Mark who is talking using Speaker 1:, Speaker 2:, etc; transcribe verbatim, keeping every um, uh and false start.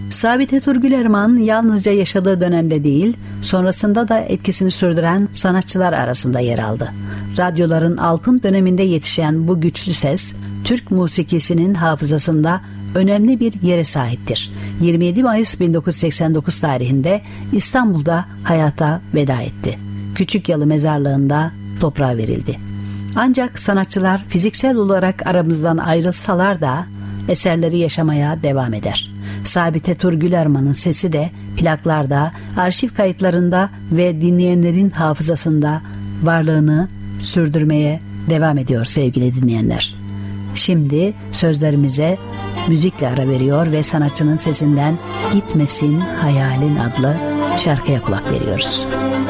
Speaker 1: Sabite Turgül Erman yalnızca yaşadığı dönemde değil, sonrasında da etkisini sürdüren sanatçılar arasında yer aldı. Radyoların altın döneminde yetişen bu güçlü ses, Türk musikisinin hafızasında önemli bir yere sahiptir. yirmi yedi Mayıs bin dokuz yüz seksen dokuz tarihinde İstanbul'da hayata veda etti. Küçükyalı mezarlığında toprağa verildi. Ancak sanatçılar fiziksel olarak aramızdan ayrılsalar da eserleri yaşamaya devam eder. Sabite Turgül Erman'ın sesi de plaklarda, arşiv kayıtlarında ve dinleyenlerin hafızasında varlığını sürdürmeye devam ediyor sevgili dinleyenler. Şimdi sözlerimize müzikle ara veriyor ve sanatçının sesinden Gitmesin Hayalin adlı şarkıya kulak veriyoruz.